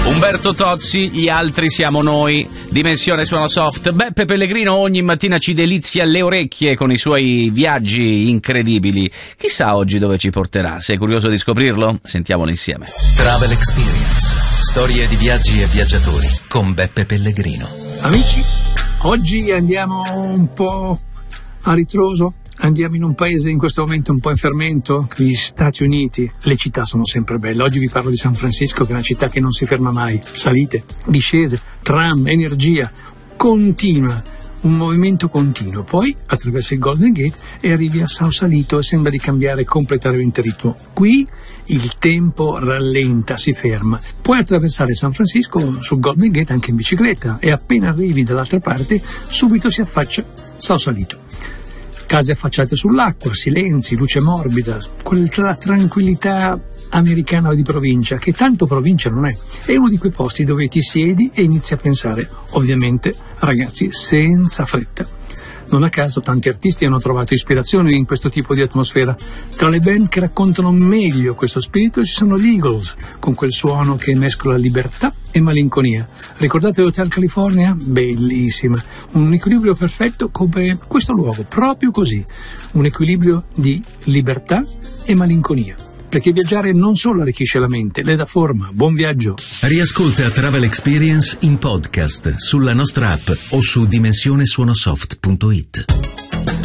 Umberto Tozzi, gli altri siamo noi, Dimensione Suono Soft. Beppe Pellegrino ogni mattina ci delizia le orecchie con i suoi viaggi incredibili. Chissà oggi dove ci porterà, sei curioso di scoprirlo? Sentiamolo insieme. Travel Experience, storie di viaggi e viaggiatori con Beppe Pellegrino. Amici, oggi andiamo un po' a ritroso. Andiamo in un paese in questo momento un po' in fermento, gli Stati Uniti. Le città sono sempre belle. Oggi vi parlo di San Francisco, che è una città che non si ferma mai. Salite, discese, tram, energia, continua, un movimento continuo. Poi attraversi il Golden Gate e arrivi a Sausalito e sembra di cambiare completamente ritmo. Qui il tempo rallenta, si ferma. Puoi attraversare San Francisco sul Golden Gate anche in bicicletta e appena arrivi dall'altra parte subito si affaccia Sausalito. Case affacciate sull'acqua, silenzi, luce morbida, quella tranquillità americana di provincia, che tanto provincia non è. È uno di quei posti dove ti siedi e inizi a pensare, ovviamente, ragazzi, senza fretta. Non a caso tanti artisti hanno trovato ispirazione in questo tipo di atmosfera. Tra le band che raccontano meglio questo spirito ci sono gli Eagles, con quel suono che mescola libertà e malinconia. Ricordate Hotel California? Bellissima. Un equilibrio perfetto come questo luogo, proprio così. Un equilibrio di libertà e malinconia. Perché viaggiare non solo arricchisce la mente, le dà forma. Buon viaggio! Riascolta Travel Experience in podcast sulla nostra app o su dimensionesuonosoft.it.